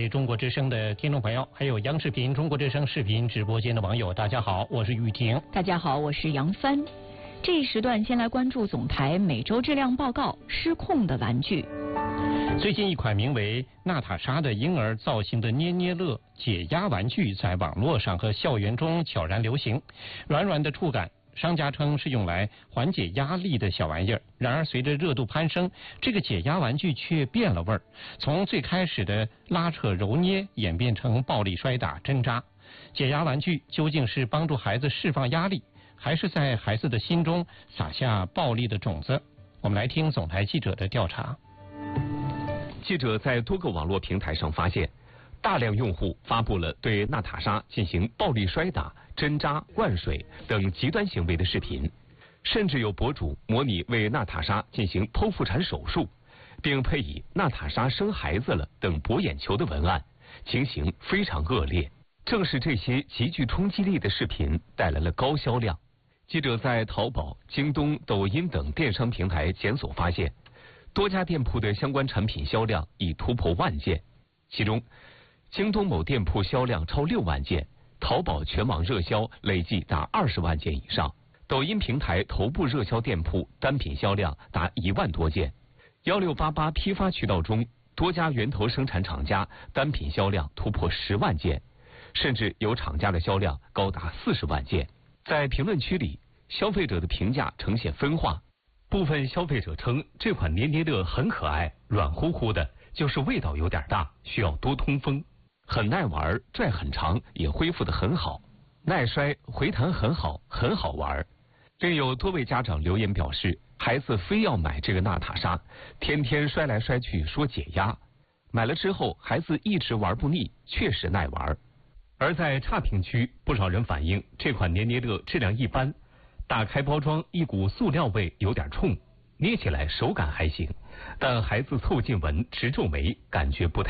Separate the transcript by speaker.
Speaker 1: 位中国之声的听众朋友，还有央视频中国之声视频直播间的网友，大家好，我是玉婷。
Speaker 2: 大家好，我是杨帆。这一时段先来关注总台每周质量报告失控的玩具。
Speaker 1: 最近一款名为娜塔莎的婴儿造型的捏捏乐解压玩具在网络上和校园中悄然流行。软软的触感，商家称是用来缓解压力的小玩意儿。然而随着热度攀升，这个解压玩具却变了味儿，从最开始的拉扯揉捏演变成暴力摔打针扎。解压玩具究竟是帮助孩子释放压力，还是在孩子的心中撒下暴力的种子？我们来听总台记者的调查。
Speaker 3: 记者在多个网络平台上发现，大量用户发布了对娜塔莎进行暴力摔打、针扎、灌水等极端行为的视频，甚至有博主模拟为娜塔莎进行剖腹产手术，并配以娜塔莎生孩子了等博眼球的文案，情形非常恶劣。正是这些极具冲击力的视频带来了高销量。记者在淘宝、京东、抖音等电商平台检索发现，多家店铺的相关产品销量已突破万件，其中京东某店铺销量超6万件，淘宝全网热销累计达20万件以上，抖音平台头部热销店铺单品销量达1万多件，1688批发渠道中多家源头生产厂家单品销量突破10万件，甚至有厂家的销量高达40万件。在评论区里，消费者的评价呈现分化。部分消费者称这款捏捏乐很可爱，软乎乎的，就是味道有点大，需要多通风。很耐玩，拽很长，也恢复得很好，耐摔，回弹很好，很好玩。另有多位家长留言表示，孩子非要买这个娜塔莎，天天摔来摔去说解压，买了之后孩子一直玩不腻，确实耐玩。而在差评区，不少人反映这款捏捏乐质量一般，打开包装一股塑料味有点冲，捏起来手感还行，但孩子凑近闻直皱眉，感觉不太